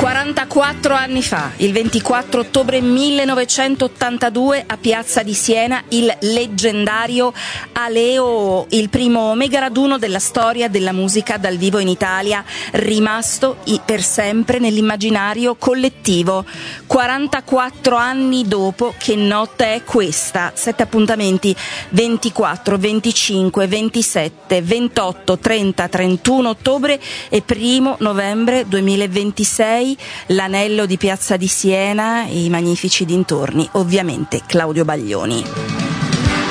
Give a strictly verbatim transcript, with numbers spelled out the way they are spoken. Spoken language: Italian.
quarantaquattro anni fa, il ventiquattro ottobre millenovecentottantadue, a Piazza di Siena, il leggendario Aleo, il primo mega raduno della storia della musica dal vivo in Italia, rimasto per sempre nell'immaginario collettivo. quarantaquattro anni dopo, che notte è questa? Sette appuntamenti: ventiquattro, venticinque, ventisette, ventotto, trenta, trentuno ottobre e primo novembre duemilaventisei. L'anello di Piazza di Siena, i magnifici dintorni, ovviamente Claudio Baglioni.